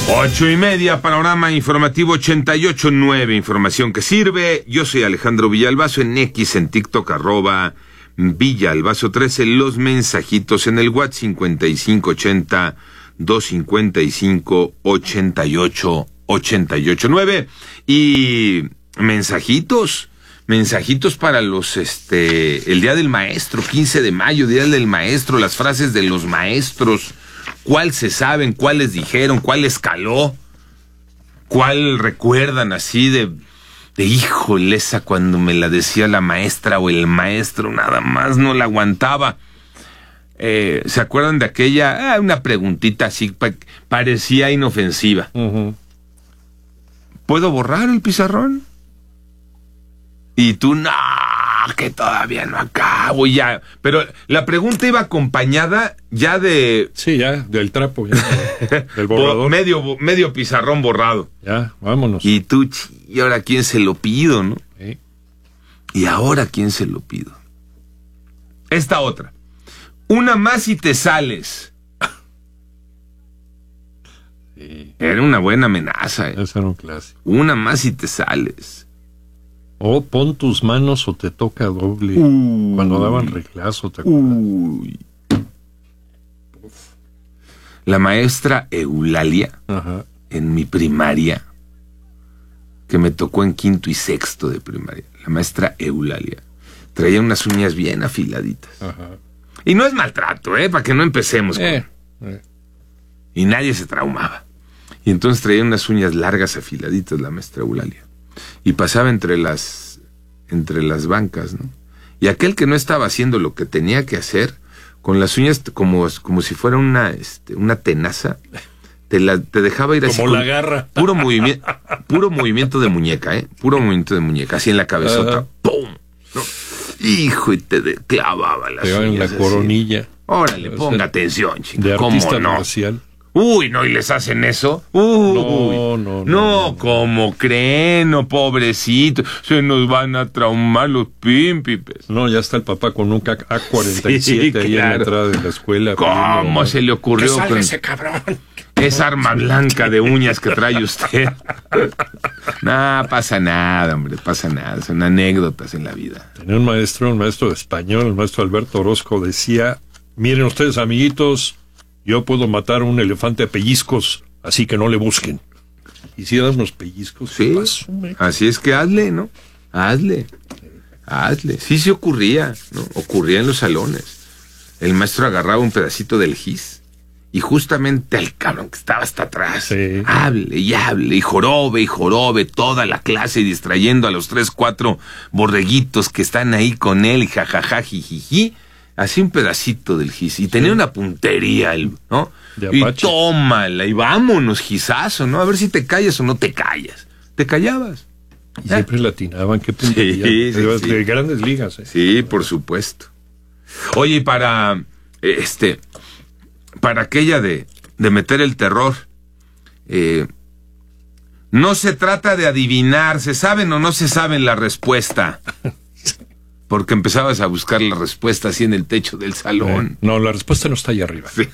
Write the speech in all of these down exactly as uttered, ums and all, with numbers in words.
Ocho y media, panorama informativo ochenta y ocho punto nueve, información que sirve. Yo soy Alejandro Villalbazo, en X, en TikTok, arroba Villalbazo trece, los mensajitos en el WhatsApp cincuenta y cinco ochenta, doscientos cincuenta y cinco, ochenta y ocho, ochenta y ocho nueve. Y mensajitos, mensajitos para los, este, el Día del Maestro, quince de mayo, Día del Maestro, las frases de los maestros. ¿Cuál se saben? ¿Cuáles dijeron? ¿Cuál escaló? ¿Cuál recuerdan así de, de híjole, esa cuando me la decía la maestra o el maestro, nada más no la aguantaba? Eh, ¿Se acuerdan de aquella? Ah, una preguntita así, pa, parecía inofensiva. Uh-huh. ¿Puedo borrar el pizarrón? Y tú, no, que todavía no acabo, ya. Pero la pregunta iba acompañada ya de... Sí, ya, del trapo, ya, del borrador. medio, medio pizarrón borrado. Ya, vámonos. Y tú, ¿y ahora quién se lo pido, no? Sí. ¿Y ahora quién se lo pido? Esta otra. Una más y te sales. Sí. Era una buena amenaza. ¿eh? Esa era un clásico. Una más y te sales. O pon tus manos o te toca doble. Uy. Cuando daban reglazo, ¿te acuerdas? Uy. La maestra Eulalia, Ajá. en mi primaria, que me tocó en quinto y sexto de primaria, la maestra Eulalia, traía unas uñas bien afiladitas. Ajá. Y no es maltrato, ¿eh? Para que no empecemos. Eh, con... eh. Y nadie se traumaba. Y entonces traía unas uñas largas afiladitas la maestra Eulalia. Y pasaba entre las entre las bancas, ¿no? Y aquel que no estaba haciendo lo que tenía que hacer, con las uñas como, como si fuera una este, una tenaza, te la te dejaba ir así. Como la garra. Puro movimiento, puro movimiento de muñeca, ¿eh? Puro movimiento de muñeca, así en la cabezota. Ajá. ¡Pum! ¿No? Hijo, y te de, clavaba las Pegaba uñas. en la así. Coronilla. Órale, O sea, ponga atención, chico. De ¿Cómo artista no? marcial. Uy, no, y les hacen eso. Uy, No, no, no. No, no, no. ¿cómo creen? No, pobrecito. Se nos van a traumar los pímpipes. No, ya está el papá con un A cuarenta y siete Sí, ahí claro. en la entrada de la escuela. ¿Cómo pidiendo, se le ocurrió? ¡Que salga con ese cabrón! esa arma blanca de uñas que trae usted? No, pasa nada, hombre, pasa nada. Son anécdotas en la vida. Tenía un maestro, un maestro de español, el maestro Alberto Orozco, decía: miren ustedes, amiguitos, yo puedo matar a un elefante a pellizcos, así que no le busquen. Y si das unos pellizcos, Sí, ¿qué pasó, me? así es que hazle, ¿no? Hazle, hazle. Sí, sí ocurría, ¿no? Ocurría en los salones. El maestro agarraba un pedacito del gis y justamente al cabrón que estaba hasta atrás, Sí. hable y hable y jorobe y jorobe toda la clase, distrayendo a los tres, cuatro borreguitos que están ahí con él y jajaja, jijiji. Así un pedacito del gis. Y tenía una puntería, el, ¿no? De Y Apache. tómala, y vámonos, gisazo, ¿no? A ver si te callas o no te callas. ¿Te callabas? Y siempre latinaban, qué puntería. Sí, sí, de, sí. de grandes ligas, ¿eh? Sí, por supuesto. Oye, y para, este, para aquella de, de meter el terror, eh, no se trata de adivinar, ¿se saben o no se saben la respuesta? Porque empezabas a buscar la respuesta así en el techo del salón. Eh, no, la respuesta no está ahí arriba. Sí.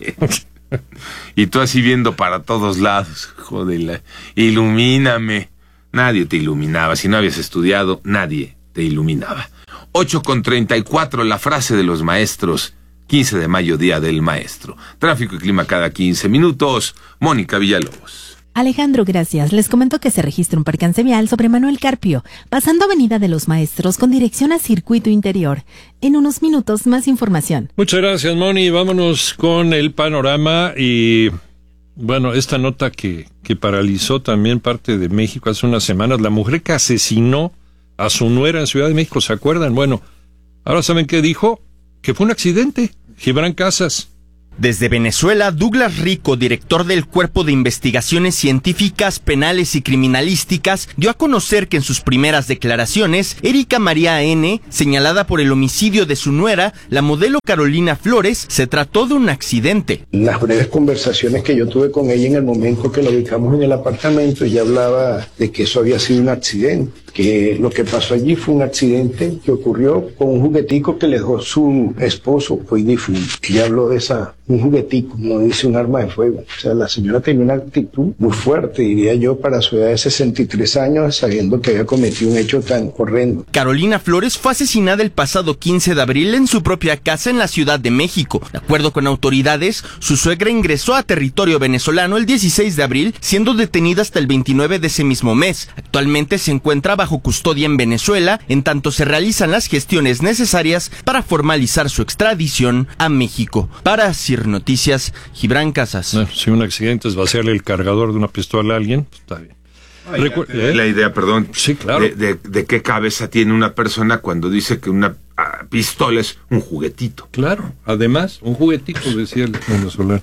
Y tú así viendo para todos lados. Joder, ilumíname. Nadie te iluminaba. Si no habías estudiado, nadie te iluminaba. ocho con treinta y cuatro, la frase de los maestros. quince de mayo, Día del Maestro. Tráfico y clima cada quince minutos. Mónica Villalobos. Alejandro, gracias. Les comento que se registra un percance vial sobre Manuel Carpio, pasando Avenida de los Maestros con dirección a Circuito Interior. En unos minutos, más información. Muchas gracias, Moni. Vámonos con el panorama y, bueno, esta nota que, que paralizó también parte de México hace unas semanas. La mujer que asesinó a su nuera en Ciudad de México, ¿se acuerdan? Bueno, ahora ¿saben qué dijo? Que fue un accidente. Gibran Casas. Desde Venezuela, Douglas Rico, director del Cuerpo de Investigaciones Científicas, Penales y Criminalísticas, dio a conocer que en sus primeras declaraciones, Erika María N., señalada por el homicidio de su nuera, la modelo Carolina Flores, se trató de un accidente. Las breves conversaciones que yo tuve con ella en el momento que la ubicamos en el apartamento, ella hablaba de que eso había sido un accidente. que lo que pasó allí fue un accidente que ocurrió con un juguetico que le dejó su esposo, hoy difunto. Ella habló de esa, un juguetico, no dice un arma de fuego. O sea, la señora tenía una actitud muy fuerte, diría yo, para su edad de sesenta y tres años, sabiendo que había cometido un hecho tan horrendo. Carolina Flores fue asesinada el pasado quince de abril en su propia casa en la Ciudad de México. De acuerdo con autoridades, su suegra ingresó a territorio venezolano el dieciséis de abril, siendo detenida hasta el veintinueve de ese mismo mes. Actualmente se encuentra bajo custodia en Venezuela, en tanto se realizan las gestiones necesarias para formalizar su extradición a México. Para Sir Noticias, Gibran Casas. No, si un accidente es vaciarle el cargador de una pistola a alguien, pues está bien. Ay, Recu- la, ¿eh? la idea, perdón, sí, claro. de, de, de qué cabeza tiene una persona cuando dice que una uh, pistola es un juguetito. Claro, además, un juguetito, decía el venezolano.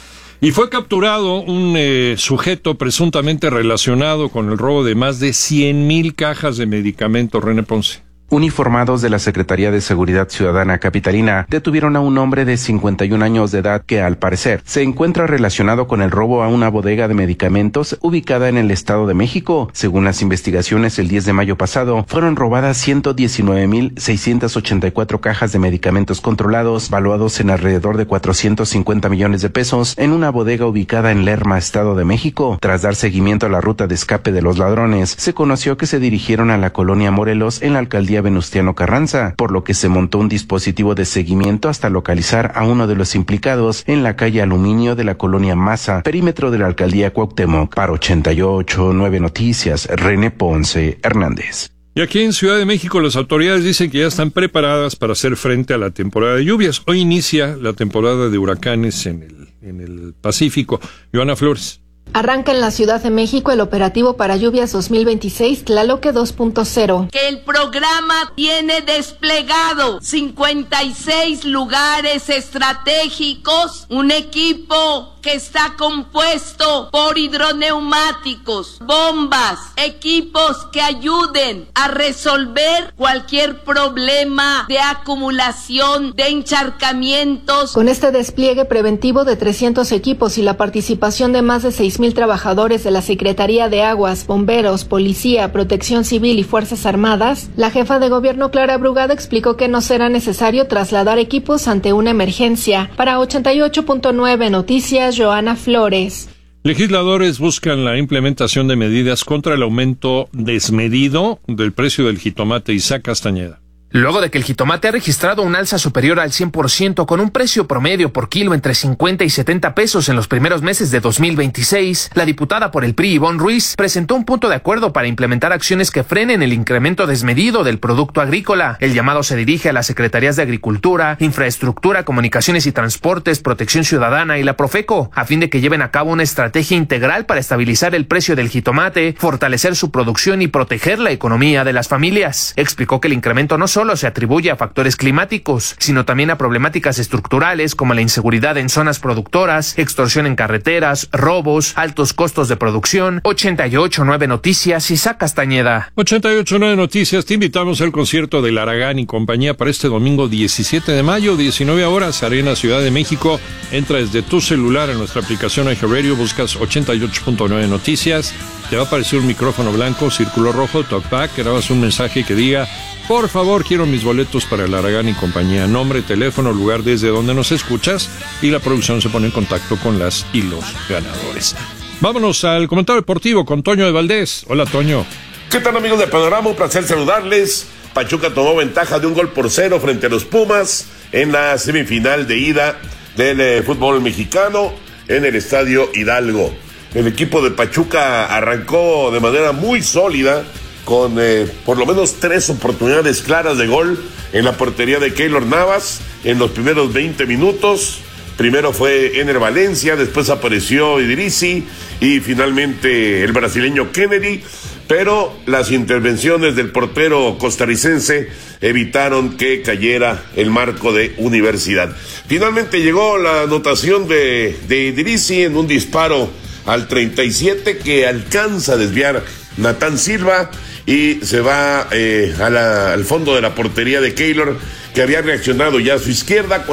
Y fue capturado un eh, sujeto presuntamente relacionado con el robo de más de cien mil cajas de medicamentos. René Ponce. Uniformados de la Secretaría de Seguridad Ciudadana Capitalina detuvieron a un hombre de cincuenta y un años de edad que, al parecer, se encuentra relacionado con el robo a una bodega de medicamentos ubicada en el Estado de México. Según las investigaciones, el diez de mayo pasado fueron robadas ciento diecinueve mil seiscientas ochenta y cuatro cajas de medicamentos controlados, valuados en alrededor de cuatrocientos cincuenta millones de pesos, en una bodega ubicada en Lerma, Estado de México. Tras dar seguimiento a la ruta de escape de los ladrones, se conoció que se dirigieron a la colonia Morelos en la alcaldía Venustiano Carranza, por lo que se montó un dispositivo de seguimiento hasta localizar a uno de los implicados en la calle Aluminio de la colonia Maza, perímetro de la alcaldía Cuauhtémoc. Para ochenta y ocho punto nueve Noticias, René Ponce Hernández. Y aquí en Ciudad de México las autoridades dicen que ya están preparadas para hacer frente a la temporada de lluvias. Hoy inicia la temporada de huracanes en el, en el Pacífico. Joana Flores. Arranca en la Ciudad de México el operativo para lluvias dos mil veintiséis Tlaloque dos punto cero. Que el programa tiene desplegado cincuenta y seis lugares estratégicos, un equipo que está compuesto por hidroneumáticos, bombas, equipos que ayuden a resolver cualquier problema de acumulación de encharcamientos. Con este despliegue preventivo de trescientos equipos y la participación de más de seis mil trabajadores de la Secretaría de Aguas, Bomberos, Policía, Protección Civil y Fuerzas Armadas, la jefa de gobierno Clara Brugada explicó que no será necesario trasladar equipos ante una emergencia. Para ochenta y ocho punto nueve Noticias, Joana Flores. Legisladores buscan la implementación de medidas contra el aumento desmedido del precio del jitomate. Isaac Castañeda. Luego de que el jitomate ha registrado un alza superior al cien por ciento con un precio promedio por kilo entre cincuenta y setenta pesos en los primeros meses de dos mil veintiséis, la diputada por el P R I, Ivonne Ruiz, presentó un punto de acuerdo para implementar acciones que frenen el incremento desmedido del producto agrícola. El llamado se dirige a las Secretarías de Agricultura, Infraestructura, Comunicaciones y Transportes, Protección Ciudadana y la Profeco, a fin de que lleven a cabo una estrategia integral para estabilizar el precio del jitomate, fortalecer su producción y proteger la economía de las familias. Explicó que el incremento no solo se atribuye a factores climáticos, sino también a problemáticas estructurales como la inseguridad en zonas productoras, extorsión en carreteras, robos, altos costos de producción. ochenta y ocho punto nueve Noticias, Isaac Castañeda. ochenta y ocho punto nueve Noticias, te invitamos al concierto de Laragán y compañía para este domingo diecisiete de mayo, diecinueve horas, Arena Ciudad de México. Entra desde tu celular en nuestra aplicación iHeartRadio, buscas ochenta y ocho punto nueve Noticias, te va a aparecer un micrófono blanco, círculo rojo, talkback, grabas un mensaje que diga: por favor, quiero mis boletos para el Laragán y compañía. Nombre, teléfono, lugar desde donde nos escuchas, y la producción se pone en contacto con las y los ganadores. Vámonos al comentario deportivo con Toño de Valdés. Hola, Toño. ¿Qué tal, amigos de Panorama? Un placer saludarles. Pachuca tomó ventaja de un gol por cero frente a los Pumas en la semifinal de ida del eh, fútbol mexicano en el Estadio Hidalgo. El equipo de Pachuca arrancó de manera muy sólida, con eh, por lo menos tres oportunidades claras de gol en la portería de Keylor Navas en los primeros veinte minutos. Primero fue Ener Valencia, después apareció Idrissi y finalmente el brasileño Kennedy, pero las intervenciones del portero costarricense evitaron que cayera el marco de Universidad. Finalmente llegó la anotación de, de Idrissi en un disparo al treinta y siete que alcanza a desviar Natán Silva y se va eh, a la, al fondo de la portería de Keylor, que había reaccionado ya a su izquierda.